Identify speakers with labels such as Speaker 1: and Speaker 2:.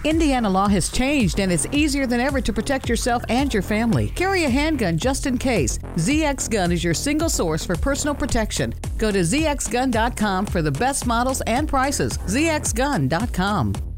Speaker 1: Indiana law has changed and it's easier than ever to protect yourself and your family. Carry a handgun just in case. ZX Gun is your single source for personal protection. Go to zxgun.com for the best models and prices. zxgun.com.